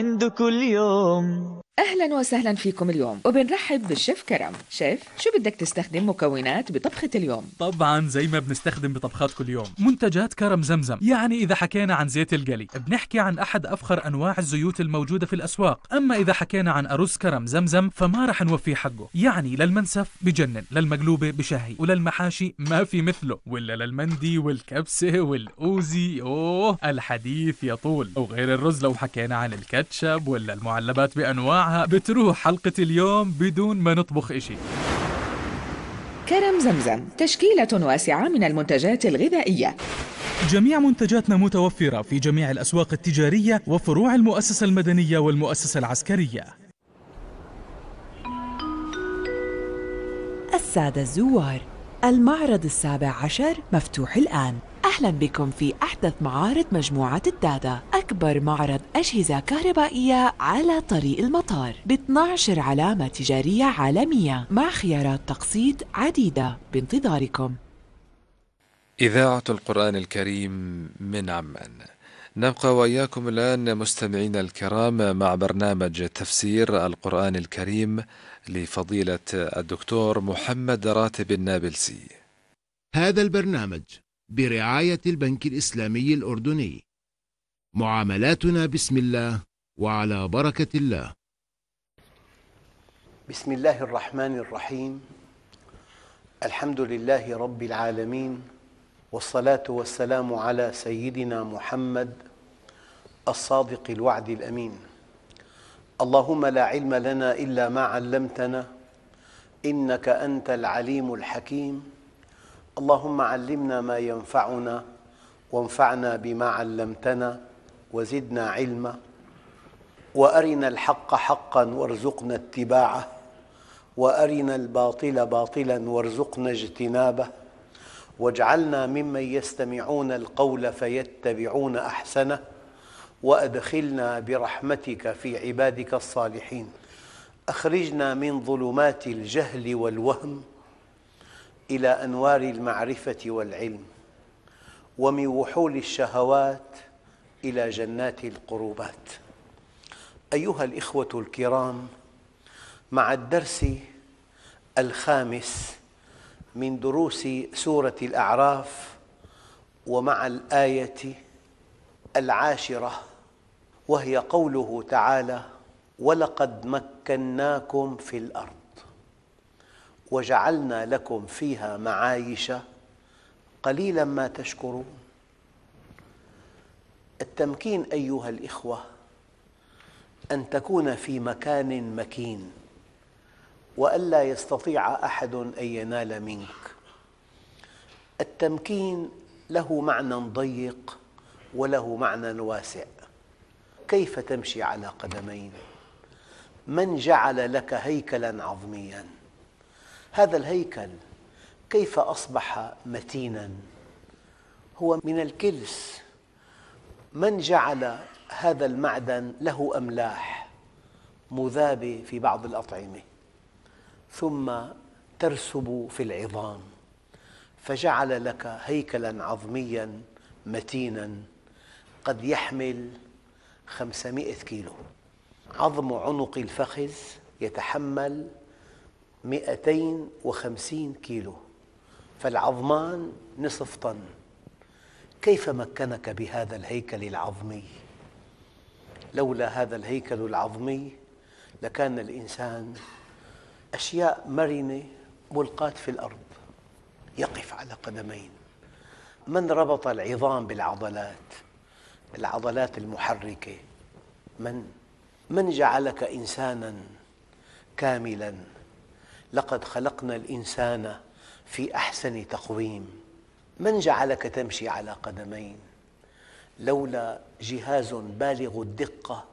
عنده كل يوم. أهلا وسهلا فيكم اليوم، وبنرحب بالشيف كرم. شيف، شو بدك تستخدم مكونات بطبخة اليوم؟ طبعا زي ما بنستخدم بطبخات كل يوم، منتجات كرم زمزم. يعني إذا حكينا عن زيت القلي بنحكي عن أحد أفخر أنواع الزيوت الموجودة في الأسواق. أما إذا حكينا عن أرز كرم زمزم فما رح نوفيه حقه. يعني للمنسف بجنن، للمقلوبة بشهي، وللمحاشي ما في مثله، ولا للمندي والكبسة والأوزي. أوه الحديث يطول. وغير الرز لو حكينا عن الكاتشب ولا المعلبات بأنواعها بتروح حلقة اليوم بدون ما نطبخ إشي. كرم زمزم تشكيلة واسعة من المنتجات الغذائية. جميع منتجاتنا متوفرة في جميع الأسواق التجارية وفروع المؤسسة المدنية والمؤسسة العسكرية. السادة الزوار، المعرض ال17 مفتوح الآن. أهلا بكم في أحدث معارض مجموعة الدادا، أكبر معرض أجهزة كهربائية على طريق المطار، ب12 علامة تجارية عالمية مع خيارات تقسيط عديدة بانتظاركم. إذاعة القرآن الكريم من عمان. نبقى وإياكم الآن مستمعينا الكرام مع برنامج تفسير القرآن الكريم لفضيلة الدكتور محمد راتب النابلسي. هذا البرنامج برعاية البنك الإسلامي الأردني. معاملاتنا بسم الله وعلى بركة الله. بسم الله الرحمن الرحيم. الحمد لله رب العالمين، والصلاة والسلام على سيدنا محمد الصادق الوعد الأمين. اللهم لا علم لنا إلا ما علمتنا، إنك أنت العليم الحكيم. اللهم علمنا ما ينفعنا، وانفعنا بما علمتنا، وزدنا علما، وأرنا الحق حقا وارزقنا اتباعه، وأرنا الباطل باطلا وارزقنا اجتنابه، واجعلنا ممن يستمعون القول فيتبعون أحسنه، وأدخلنا برحمتك في عبادك الصالحين. أخرجنا من ظلمات الجهل والوهم إلى أنوار المعرفة والعلم، ومن وحول الشهوات إلى جنات القربات. أيها الإخوة الكرام، مع الدرس الخامس من دروس سورة الأعراف، ومع الآية العاشرة، وهي قوله تعالى: ولقد مكناكم في الأرض وجعلنا لكم فيها معايش قليلا ما تشكرون. التمكين أيها الإخوة أن تكون في مكان مكين، وألا يستطيع أحد أن ينال منك. التمكين له معنى ضيق وله معنى واسع. كيف تمشي على قدمين؟ من جعل لك هيكلاً عظمياً؟ هذا الهيكل كيف أصبح متيناً؟ هو من الكلس. من جعل هذا المعدن له أملاح مذابة في بعض الأطعمة ثم ترسب في العظام، فجعل لك هيكلاً عظمياً متيناً قد يحمل 500 كيلو. عظم عنق الفخذ يتحمل 250 كيلو، فالعظمان نصف طن. كيف مكنك بهذا الهيكل العظمي؟ لولا هذا الهيكل العظمي لكان الإنسان أشياء مرنة ملقاة في الأرض، يقف على قدمين. من ربط العظام بالعضلات، العضلات المحركة؟ من جعلك إنساناً كاملاً؟ لقد خلقنا الإنسان في أحسن تقويم. من جعلك تمشي على قدمين؟ لولا جهاز بالغ الدقة